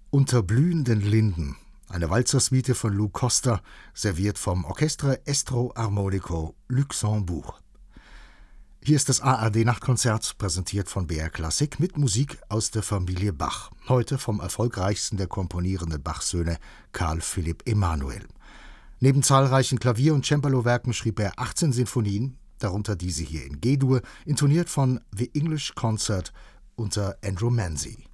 Unter blühenden Linden, eine Walzersuite von Lou Costa, serviert vom Orchestre Estro Armonico Luxembourg. Hier ist das ARD-Nachtkonzert, präsentiert von BR Klassik mit Musik aus der Familie Bach. Heute vom erfolgreichsten der komponierenden Bach-Söhne, Karl Philipp Emanuel. Neben zahlreichen Klavier- und Cembalo-Werken schrieb er 18 Sinfonien, darunter diese hier in G-Dur, intoniert von The English Concert unter Andrew Manzi.